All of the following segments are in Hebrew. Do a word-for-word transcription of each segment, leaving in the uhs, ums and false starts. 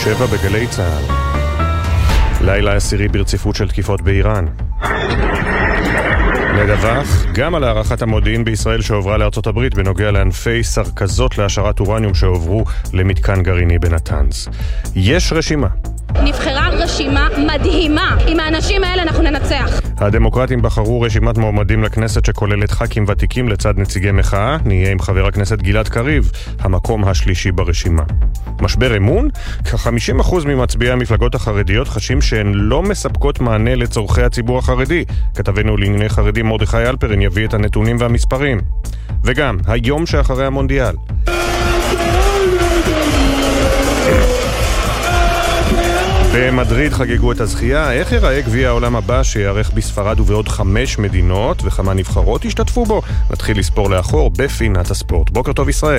שבע בגלי צהל. לילה עשירי ברציפות של תקיפות באיראן. נדווח גם על הערכת המודיעין בישראל שהועברה לארצות הברית בנוגע לענפי סרקזות להשארת אורניום שהועברו למתקן גרעיני בנתנז. יש רשימה. נבחרה רשימה מדהימה. עם האנשים האלה אנחנו ננצח. הדמוקרטים בחרו רשימת מועמדים לכנסת שכוללת ח"כים ותיקים לצד נציגי מחאה. נהיה עם חבר הכנסת גלעד קריב, המקום השלישי ברשימה. משבר אמון? כ-חמישים אחוז ממצביעי המפלגות החרדיות חשים שהן לא מספקות מענה לצורכי הציבור החרדי. כתבנו לענייני חרדים מרדכי אלפרין יביא את הנתונים והמספרים. וגם, היום שאחרי המונדיאל. במדריד חגגו את הזכייה. איך ייראה גביע העולם הבא שיערך בספרד ובעוד חמש מדינות וכמה נבחרות ישתתפו בו? נתחיל לספור לאחור בפינת הספורט. בוקר טוב ישראל.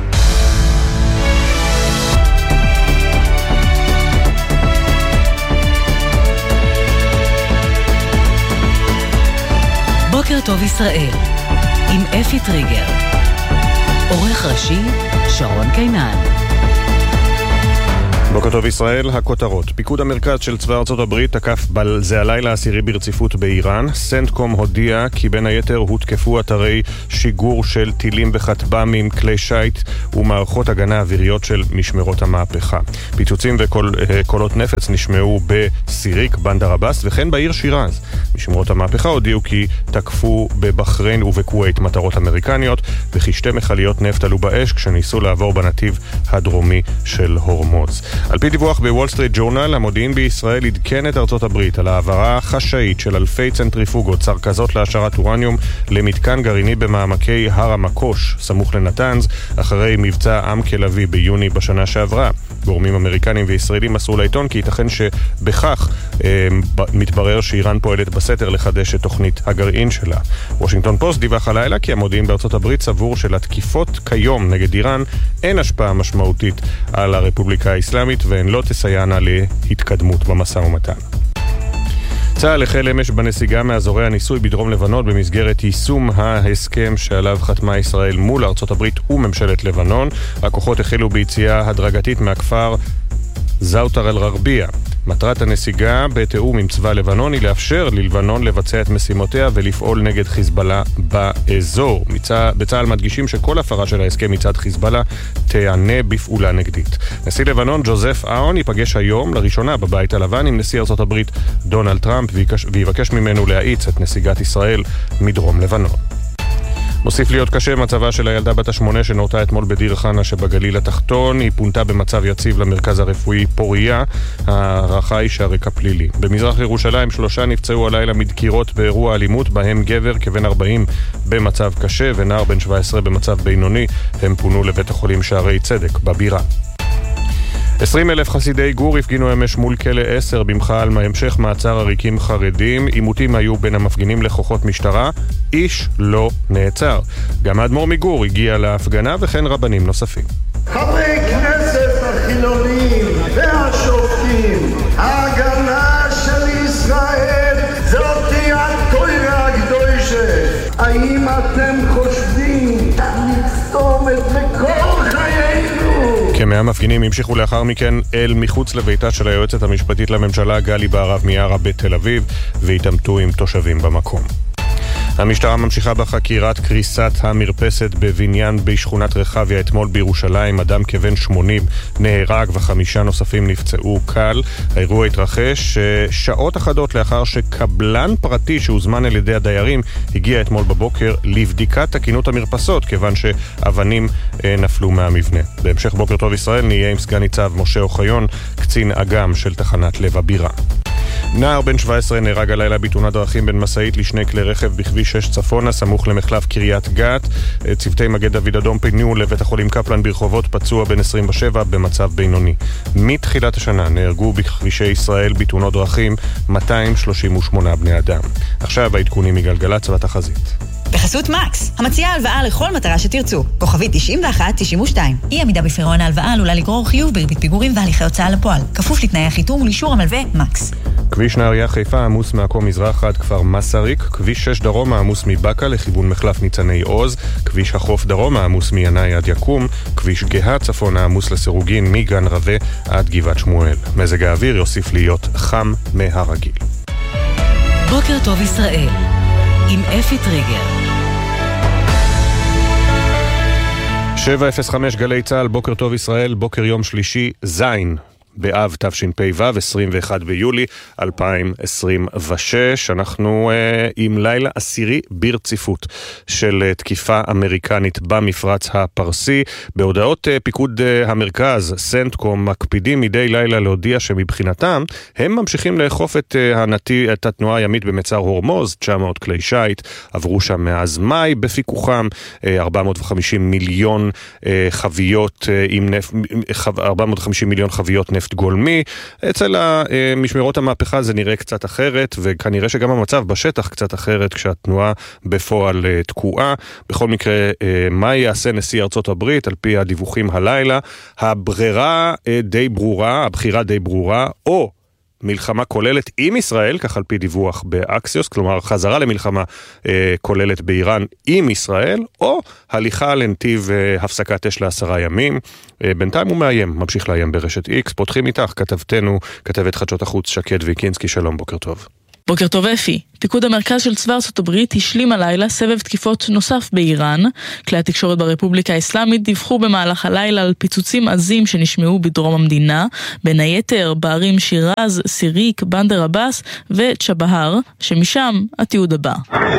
בוקר טוב ישראל עם אפי טריגר, עורך ראשי שרון קינן. בוקר טוב ישראל, הכותרות. פיקוד המרכז של צבא ארצות הברית תקף זה הלילה העשירי ברציפות באיראן. סנטקום הודיע כי בין היתר הותקפו אתרי שיגור של טילים וכטב"מים, כלי שייט ומערכות הגנה אוויריות של משמרות המהפכה. פיצוצים וקולות נפץ נשמעו בסיריק, בנדר עבאס וכן בעיר שירז. משמרות המהפכה הודיעו כי תקפו בבחריין ובכווית מטרות אמריקניות וכי שתי מכליות נפט עלו באש כשניסו לעבור בנתיב הדרומי של הורמוז. על פי דיווח בוול סטריט ג'ורנל, המודיעין בישראל עדכן את ארצות הברית על העברה חשאית של אלפי צנטריפוגות סרקזות להשארת אורניום למתקן גרעיני במעמקי הר המקוש, סמוך לנתנז, אחרי מבצע עם כלבי ביוני בשנה שעברה. גורמים אמריקנים וישראלים מסרו לעיתון כי ייתכן שבכך אה, מתברר שאיראן פועלת בסתר לחדש את תוכנית הגרעין שלה. וושינגטון פוסט דיווח הלילה כי המודיעין בארצות הברית סבור שלתקיפות כיום נגד איראן אין השפעה משמעותית על הרפובליקה האסלאמית והן לא תסייענה להתקדמות במשא ומתן. צה"ל החל אמש בנסיגה מאזורי הניסוי בדרום לבנון במסגרת יישום ההסכם שעליו חתמה ישראל מול ארצות הברית וממשלת לבנון. הכוחות החלו ביציאה הדרגתית מהכפר זאוטר אל-ררבייה. מטרת הנסיגה בתיאום עם צבא לבנון היא לאפשר ללבנון לבצע את משימותיה ולפעול נגד חיזבאללה באזור. בצה"ל מדגישים שכל הפרה של ההסכם מצד חיזבאללה תענה בפעולה נגדית. נשיא לבנון ג'וזף אאון ייפגש היום לראשונה בבית הלבן עם נשיא ארצות הברית דונלד טראמפ ויבקש ממנו להאיץ את נסיגת ישראל מדרום לבנון. מוסיף להיות קשה מצבה של הילדה בת השמונה שנורתה אתמול בדיר חנה שבגליל התחתון. היא פונתה במצב יציב למרכז הרפואי פוריה. הערכה היא שהרקע פלילי. במזרח ירושלים שלושה נפצעו הלילה מדקירות באירוע אלימות, בהם גבר כבן ארבעים במצב קשה ונער בן שבע עשרה במצב בינוני. הם פונו לבית החולים שערי צדק בבירה. עשרים אלף חסידי גור הפגינו אמש מול כלא עשר במחאה על המשך מעצר עריקים חרדים. עימותים היו בין המפגינים לכוחות משטרה. איש לא נעצר. גם האדמו"ר מגור הגיע להפגנה וכן רבנים נוספים. חברי כנסת החילונים והשופטים, ההגנה של ישראל זאתי התורה הקדושה. האם אתם חושבים לסתום את מקור חיינו? כמאה מפגינים המשיכו לאחר מכן אל מחוץ לביתה של היועצת המשפטית לממשלה גלי בהרב מיארה בתל אביב והתעמתו עם תושבים במקום. המשטרה ממשיכה בחקירת קריסת המרפסת בבניין בשכונת רחביה אתמול בירושלים. אדם כבן שמונים נהרג וחמישה נוספים נפצעו קל. האירוע התרחש שעות אחדות לאחר שקבלן פרטי שהוזמן על ידי הדיירים הגיע אתמול בבוקר לבדיקת תקינות המרפסות כיוון שאבנים נפלו מהמבנה. בהמשך בוקר טוב ישראל נהיה עם סגן ניצב משה אוחיון, קצין אג"ם של תחנת לב הבירה. נער בן שבע עשרה נהרג הלילה בתאונת דרכים בין משאית לשני כלי רכב בכביש שש צפונה סמוך למחלף קריית גת. צוותי מגן דוד אדום פינו לבית החולים קפלן ברחובות פצוע בן עשרים ושבע במצב בינוני. מתחילת השנה נהרגו בכבישי ישראל בתאונות דרכים מאתיים שלושים ושמונה בני אדם. עכשיו העדכונים מגלגלצ והתחזית. בחסות מקס, המציעה הלוואה לכל מטרה שתרצו. כוכבי תשעים ואחת תשעים ושתיים. אי עמידה בפירעון ההלוואה עלולה לגרור חיוב בריבית פיגורים והליכי הוצאה לפועל. כפוף לתנאי החיתום ולאישור המלווה מקס. כביש נהריה חיפה עמוס מעכו מזרח עד כפר מסריק, כביש שש דרומה עמוס מבקה לכיוון מחלף ניצני עוז, כביש החוף דרומה עמוס מינאי עד יקום, כביש גאה צפונה עמוס לסירוגין מגן רווה עד גבעת שמואל. מזג האוויר יוסיף להיות חם מהרגיל. בוקר טוב ישראל עם אפי טריגר. שבע אפס חמש גלי צהל, בוקר טוב ישראל, בוקר יום שלישי זין באב תשפ"ו, עשרים ואחד ביולי אלפיים עשרים ושש. אנחנו אה, עם לילה עשירי ברציפות של אה, תקיפה אמריקנית במפרץ הפרסי. בהודעות אה, פיקוד אה, המרכז, סנטקום, מקפידים מדי לילה להודיע שמבחינתם הם ממשיכים לאכוף את, אה, הנתי, את התנועה הימית במצר הורמוז. תשע מאות כלי שייט עברו שם מאז מאי בפיקוחם, אה, ארבע מאות וחמישים מיליון אה, חביות אה, עם נפט, ארבע מאות וחמישים מיליון חביות נפט גולמי. אצל משמרות המהפכה זה נראה קצת אחרת, וכנראה שגם המצב בשטח קצת אחרת כשהתנועה בפועל תקועה. בכל מקרה, מה יעשה נשיא ארצות הברית על פי הדיווחים הלילה? הברירה די ברורה, הבחירה די ברורה, או מלחמה כוללת עם ישראל, כך על פי דיווח באקסיוס, כלומר חזרה למלחמה אה, כוללת באיראן עם ישראל, או הליכה לנתיב אה, הפסקת אש לעשרה ימים. אה, בינתיים הוא מאיים, ממשיך לאיים ברשת איקס. פותחים איתך, כתבתנו, כתבת חדשות החוץ שקד ויקינסקי, שלום, בוקר טוב. בוקר טוב אפי. פיקוד המרכז של צבא ארצות הברית השלים הלילה סבב תקיפות נוסף באיראן. כלי התקשורת ברפובליקה האסלאמית דיווחו במהלך הלילה על פיצוצים עזים שנשמעו בדרום המדינה, בין היתר בערים שירז, סיריק, בנדר עבאס וצ'בהר, שמשם התיעוד הבא.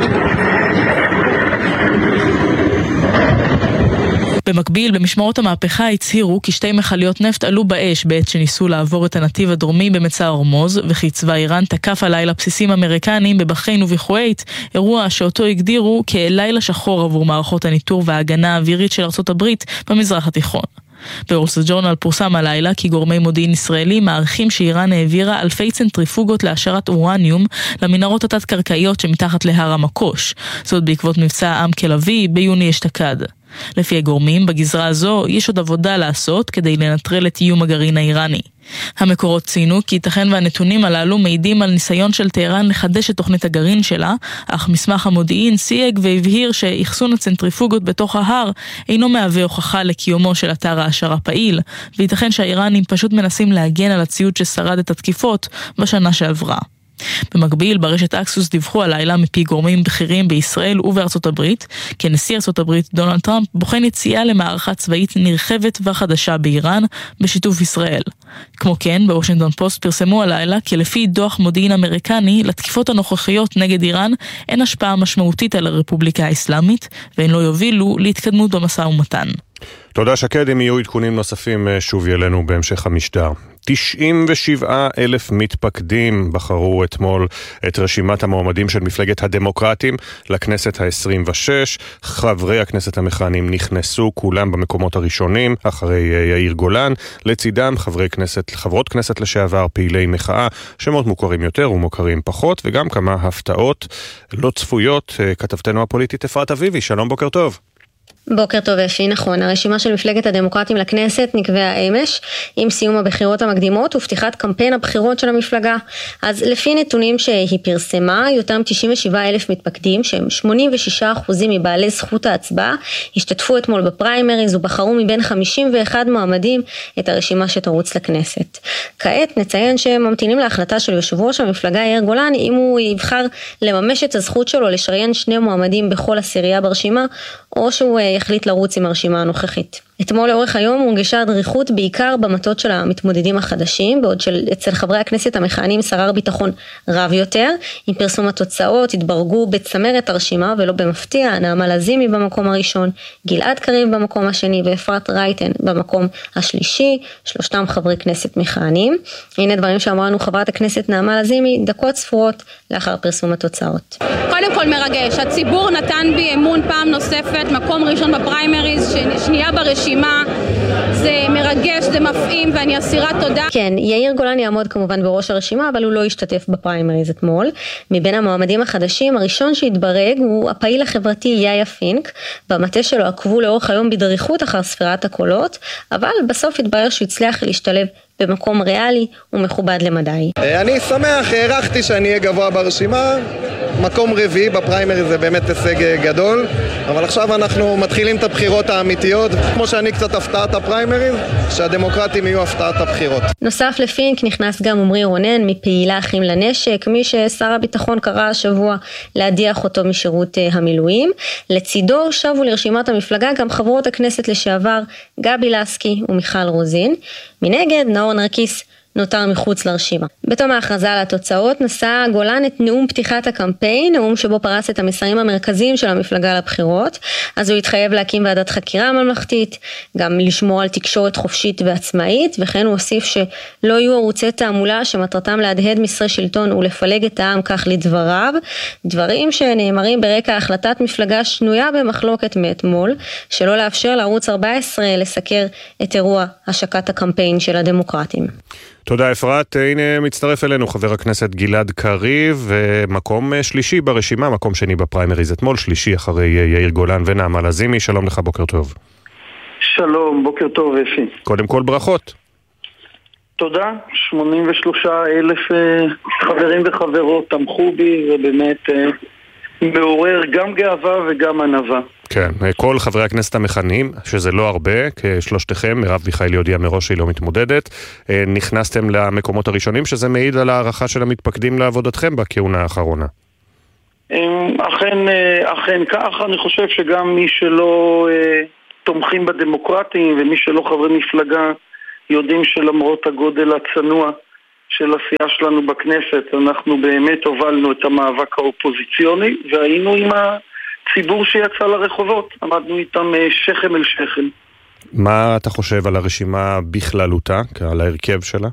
במקביל, במשמרות המהפכה הצהירו כי שתי מכליות נפט עלו באש בעת שניסו לעבור את הנתיב הדרומי במצר הורמוז, וכי צבא איראן תקף הלילה בסיסים אמריקניים בבחריין ובכווית, אירוע שאותו הגדירו כלילה שחור עבור מערכות הניטור וההגנה האווירית של ארצות הברית במזרח התיכון. בוול סטריט ג'ורנל פורסם הלילה כי גורמי מודיעין ישראלים מעריכים שאיראן העבירה אלפי צנטריפוגות להשארת אורניום למנהרות התת-קרקעיות שמתחת להר המקוש, זאת בעקבות מבצע עם כלבי ביוני אשתקד. לפי הגורמים, בגזרה הזו יש עוד עבודה לעשות כדי לנטרל את איום הגרעין האיראני. המקורות ציינו כי ייתכן והנתונים הללו מעידים על ניסיון של טהרן לחדש את תוכנית הגרעין שלה, אך מסמך המודיעין סייג והבהיר שאחסון הצנטריפוגות בתוך ההר אינו מהווה הוכחה לקיומו של אתר העשרה פעיל, וייתכן שהאיראנים פשוט מנסים להגן על הציוד ששרד את התקיפות בשנה שעברה. במקביל, ברשת אקסיוס דיווחו הלילה מפי גורמים בכירים בישראל ובארצות הברית, כי נשיא ארצות הברית דונלד טראמפ בוחן יציאה למערכה צבאית נרחבת וחדשה באיראן בשיתוף ישראל. כמו כן, בוושינגטון פוסט פרסמו הלילה כי לפי דוח מודיעין אמריקני, לתקיפות הנוכחיות נגד איראן אין השפעה משמעותית על הרפובליקה האסלאמית, והן לא יובילו להתקדמות במשא ומתן. תודה שקד, אם יהיו עדכונים נוספים שוב ילנו בהמשך המשדר. תשעים ושבעה אלף מתפקדים בחרו אתמול את רשימת המועמדים של מפלגת הדמוקרטים לכנסת ה-עשרים ושש. חברי הכנסת המכהנים נכנסו כולם במקומות הראשונים אחרי יאיר גולן, לצידם חברי כנסת, חברות כנסת לשעבר, פעילי מחאה, שמות מוכרים יותר ומוכרים פחות, וגם כמה הפתעות לא צפויות. כתבתנו הפוליטית אפרת אביבי, שלום, בוקר טוב. בוקר טוב אפי, נכון, הרשימה של מפלגת הדמוקרטים לכנסת נקבעה אמש עם סיום הבחירות המקדימות ופתיחת קמפיין הבחירות של המפלגה. אז לפי נתונים שהיא פרסמה, יותר מ-תשעים ושבעה אלף מתפקדים, שהם שמונים ושישה אחוזים מבעלי זכות ההצבעה, השתתפו אתמול בפריימריז ובחרו מבין חמישים ואחד מועמדים את הרשימה שתרוץ לכנסת. כעת נציין שהם ממתינים להחלטה של יושב ראש המפלגה יאיר גולן, אם הוא יבחר לממש את הזכות שלו לשריין שני מועמדים בכל עשירייה ברשימה, או שהוא יחליט לרוץ עם הרשימה הנוכחית. אתמול לאורך היום הורגשה דריכות בעיקר במטות של המתמודדים החדשים, בעוד שאצל חברי הכנסת המכהנים שרר ביטחון רב יותר. עם פרסום התוצאות התברגו בצמרת הרשימה ולא במפתיע, נעמה לזימי במקום הראשון, גלעד קריב במקום השני ואפרת רייטן במקום השלישי, שלושתם חברי כנסת מכהנים. הנה דברים שאמרנו חברת הכנסת נעמה לזימי דקות ספורות לאחר פרסום התוצאות. קודם כל מרגש, הציבור נתן בי אמון פעם נוספת, מקום ראשון בפריימריז, שנייה ברשימה, זה מרגש, זה מפעים ואני אסירת תודה. כן, יאיר גולן יעמוד כמובן בראש הרשימה, אבל הוא לא ישתתף בפריימריז אתמול. מבין המועמדים החדשים, הראשון שהתברג הוא הפעיל החברתי יאיה פינק. במטה שלו עקבו לאורך היום בדריכות אחר ספירת הקולות, אבל בסוף התברר שהוא הצליח להשתלב במקום ריאלי ומכובד למדי. אני שמח, הערכתי שאני אהיה גבוה ברשימה, מקום רביעי בפריימריז זה באמת הישג גדול, אבל עכשיו אנחנו מתחילים את הבחירות האמיתיות, כמו שאני קצת הפתעת הפריימריז, שהדמוקרטים יהיו הפתעת הבחירות. נוסף לפינק נכנס גם עמרי רונן מפעילה אחים לנשק, מי ששר הביטחון קרא השבוע להדיח אותו משירות המילואים. לצידו שבו לרשימת המפלגה גם חברות הכנסת לשעבר גבי לסקי ומיכל רוזין. מנגד נאור נרקיס נותר מחוץ לרשימה. בתום ההכרזה על התוצאות נשא גולן את נאום פתיחת הקמפיין, נאום שבו פרס את המסרים המרכזיים של המפלגה לבחירות. אז הוא התחייב להקים ועדת חקירה ממלכתית, גם לשמור על תקשורת חופשית ועצמאית, וכן הוא הוסיף שלא יהיו ערוצי תעמולה שמטרתם להדהד מסרי שלטון ולפלג את העם, כך לדבריו. דברים שנאמרים ברקע החלטת מפלגה שנויה במחלוקת מאתמול, שלא לאפשר לערוץ ארבע עשרה לסקר את אירוע השקת הקמפיין של הדמוקרטים. תודה אפרת, הנה מצטרף אלינו חבר הכנסת גלעד קריב, מקום שלישי ברשימה, מקום שני בפריימריז אתמול, שלישי אחרי יאיר גולן ונעמה לזימי. שלום לך, בוקר טוב. שלום, בוקר טוב אפי. קודם כל ברכות. תודה, שמונים ושלושה אלף חברים וחברות תמכו בי, ובאמת מעורר גם גאווה וגם ענווה. כן, כל חברי הכנסת המכהנים, שזה לא הרבה, כשלושתכם, מרב מיכאלי הודיעה מראש שהיא לא מתמודדת, נכנסתם למקומות הראשונים, שזה מעיד על הערכה של המתפקדים לעבודתכם בכהונה האחרונה. אכן, אכן כך, אני חושב שגם מי שלא תומכים בדמוקרטים ומי שלא חברי מפלגה יודעים שלמרות הגודל הצנוע של הסיעה שלנו בכנסת, אנחנו באמת הובלנו את המאבק האופוזיציוני והיינו עם הציבור שיצא לרחובות, עמדנו איתם שכם אל שכם. מה אתה חושב על הרשימה בכללותה, על ההרכב שלה?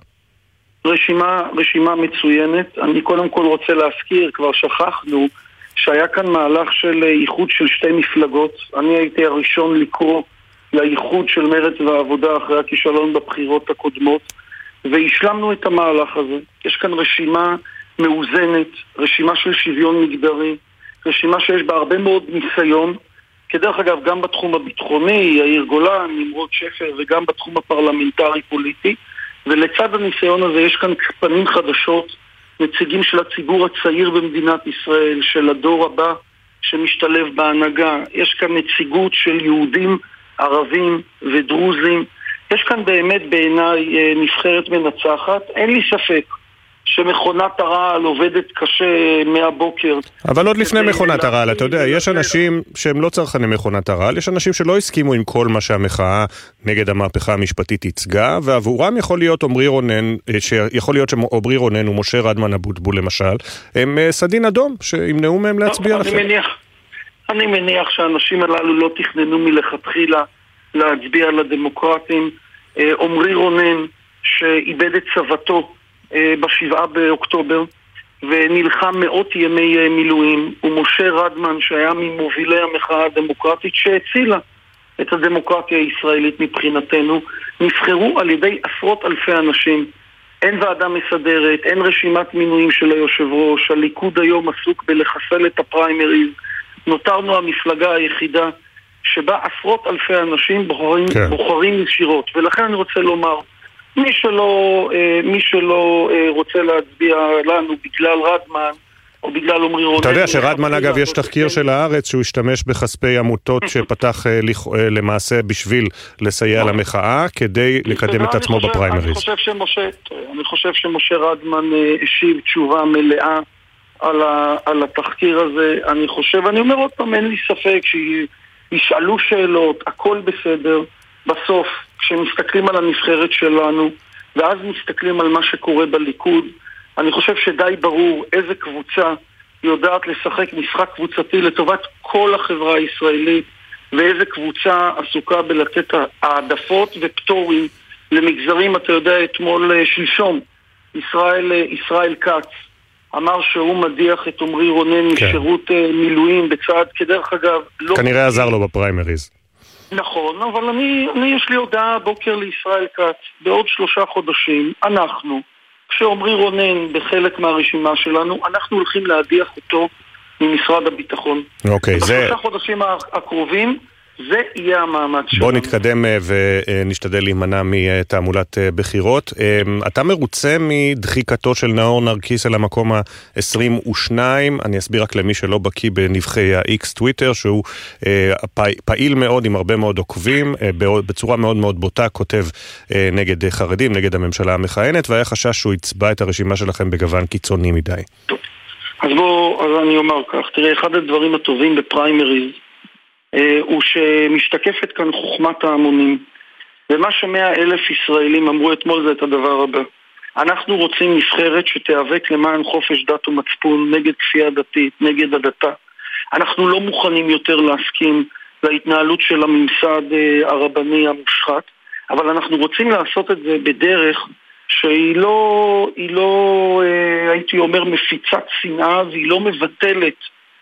רשימה, רשימה מצוינת. אני קודם כל רוצה להזכיר, כבר שכחנו, שהיה כאן מהלך של איחוד של שתי מפלגות. אני הייתי הראשון לקרוא לאיחוד של מרצ והעבודה אחרי הכישלון בבחירות הקודמות, והשלמנו את המהלך הזה. יש כאן רשימה מאוזנת, רשימה של שוויון מגדרי, רשימה שיש בה הרבה מאוד ניסיון, כדרך אגב גם בתחום הביטחוני, יאיר גולן, נמרוד שפר, וגם בתחום הפרלמנטרי-פוליטי, ולצד הניסיון הזה יש כאן פנים חדשות, נציגים של הציבור הצעיר במדינת ישראל, של הדור הבא שמשתלב בהנהגה, יש כאן נציגות של יהודים, ערבים ודרוזים, יש כאן באמת בעיניי נבחרת מנצחת. אין לי ספק שמכונת הרעל עובדת קשה מהבוקר. אבל עוד לפני מכונת הרעל, אתה יודע, יש אנשים שהם לא צרכני מכונת הרעל, יש אנשים שלא הסכימו עם כל מה שהמחאה נגד המהפכה המשפטית ייצגה, ועבורם יכול להיות עמרי רונן, שיכול להיות שעמרי רונן ומשה רדמן אבוטבול למשל, הם סדין אדום שימנעו מהם להצביע לכם. אני מניח, אני מניח שהאנשים הללו לא תכננו מלכתחילה להצביע לדמוקרטים. עמרי רונן שאיבד את צוותו בשבעה באוקטובר ונלחם מאות ימי מילואים, ומשה רדמן שהיה ממובילי המחאה הדמוקרטית שהצילה את הדמוקרטיה הישראלית מבחינתנו, נבחרו על ידי עשרות אלפי אנשים. אין ועדה מסדרת, אין רשימת מינויים של היושב ראש, הליכוד היום עסוק בלחסל את הפריימריז, נותרנו המפלגה היחידה שבה עשרות אלפי אנשים בוחרים, כן. בוחרים ישירות. ולכן אני רוצה לומר, מי שלא, מי שלא רוצה להצביע לנו בגלל רדמן או בגלל עמרי רונן... אתה יודע שרדמן אגב יש תחקיר של הארץ שהוא השתמש בכספי עמותות שפתח למעשה בשביל לסייע למחאה כדי לקדם את עצמו בפריימריז. אני חושב שמשה, אני חושב שמשה רדמן השיב תשובה מלאה על, ה, על התחקיר הזה. אני חושב, אני אומר עוד פעם, אין לי ספק שהיא ישאלו שאלות, הכל בסדר. בסוף, כשמסתכלים על הנבחרת שלנו, ואז מסתכלים על מה שקורה בליכוד, אני חושב שדי ברור איזה קבוצה יודעת לשחק משחק קבוצתי לטובת כל החברה הישראלית, ואיזה קבוצה עסוקה בלתת העדפות ופטורים למגזרים. אתה יודע, אתמול שלשום, ישראל, ישראל כץ אמר שהוא מדיח את עמרי רונן כן. משירות מילואים בצעד, כדרך אגב לא... כנראה עזר לו בפריימריז. נכון, אבל אני, אני יש לי הודעה בוקר לישראל כץ. בעוד שלושה חודשים, אנחנו, כשאומרי רונן בחלק מהרשימה שלנו, אנחנו הולכים להדיח אותו ממשרד הביטחון. אוקיי, זה... בשלושה חודשים הקרובים, זה יהיה המאמץ שלנו. בוא נתקדם ונשתדל להימנע מתעמולת בחירות. אתה מרוצה מדחיקתו של נאור נרקיס אל המקום ה-עשרים ושתיים? אני אסביר רק למי שלא בקיא בנבחי ה-X טוויטר, שהוא פעיל מאוד עם הרבה מאוד עוקבים, בצורה מאוד מאוד בוטה, כותב נגד חרדים, נגד הממשלה המכהנת, והיה חשש שהוא יצבע את הרשימה שלכם בגוון קיצוני מדי. אז בוא, אז אני אומר כך, תראה, אחד הדברים הטובים בפריימריז, הוא שמשתקפת כאן חוכמת ההמונים, ומה שמאה אלף ישראלים אמרו אתמול זה את הדבר הבא: אנחנו רוצים נבחרת שתיאבק למען חופש דת ומצפון, נגד כפייה דתית, נגד הדתה. אנחנו לא מוכנים יותר להסכים להתנהלות של הממסד הרבני המושחת, אבל אנחנו רוצים לעשות את זה בדרך שהיא לא, היא לא, הייתי אומר, מפיצת שנאה, והיא לא מבטלת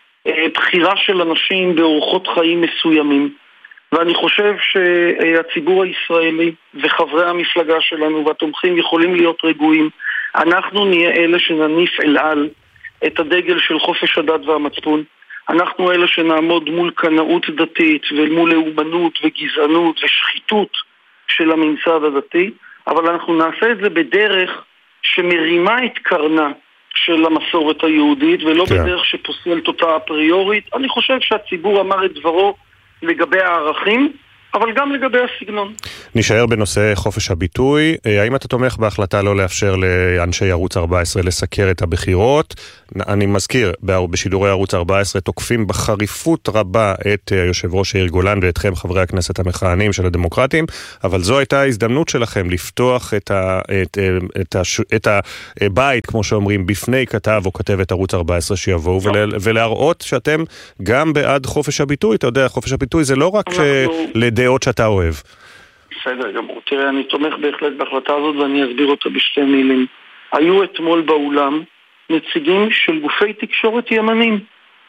בחירה של אנשים באורחות חיים מסוימים. ואני חושב שהציבור הישראלי וחברי המפלגה שלנו והתומכים יכולים להיות רגועים. אנחנו נהיה אלה שנניף אל על את הדגל של חופש הדת והמצפון. אנחנו אלה שנעמוד מול קנאות דתית ומול לאומנות וגזענות ושחיתות של הממסד הדתי, אבל אנחנו נעשה את זה בדרך שמרימה את קרנה של המסורת היהודית, ולא כן. בדרך שפוסלת אותה אפריורית. אני חושב שהציבור אמר את דברו לגבי הערכים, אבל גם לגבי הסגנון. נשאר בנושא חופש הביטוי. האם אתה תומך בהחלטה לא לאפשר לאנשי ערוץ ארבע עשרה לסקר את הבחירות? אני מזכיר, בשידורי ערוץ ארבע עשרה תוקפים בחריפות רבה את יושב ראש יאיר גולן ואתכם חברי הכנסת המכהנים של הדמוקרטים, אבל זו הייתה ההזדמנות שלכם לפתוח את, ה, את, את, ה, את הבית, כמו שאומרים, בפני כתב או כתבת ערוץ ארבע עשרה שיבואו, ול, ולהראות שאתם גם בעד חופש הביטוי. אתה יודע, חופש הביטוי זה לא רק לדעות שאתה אוהב. בסדר גמור. תראה, אני תומך בהחלט בהחלטה הזאת ואני אסביר אותה בשתי מילים. היו אתמול באולם נציגים של גופי תקשורת ימנים.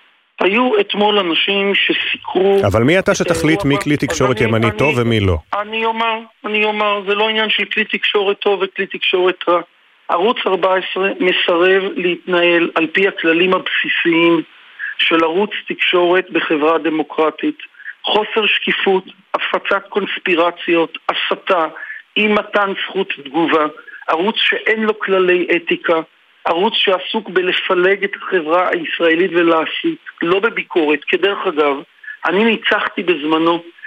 היו אתמול אנשים שסיקרו... אבל מי אתה שתחליט מי כלי תקשורת ימני אני, טוב ומי לא? אני אומר, אני אומר, זה לא עניין של כלי תקשורת טוב וכלי תקשורת רע. ערוץ ארבע עשרה מסרב להתנהל על פי הכללים הבסיסיים של ערוץ תקשורת בחברה דמוקרטית. חוסר שקיפות, הפצת קונספירציות, הסתה, אי מתן זכות תגובה, ערוץ שאין לו כללי אתיקה, ערוץ שעסוק בלפלג את החברה הישראלית ולהסית, לא בביקורת. כדרך אגב, אני ניצחתי בזמנו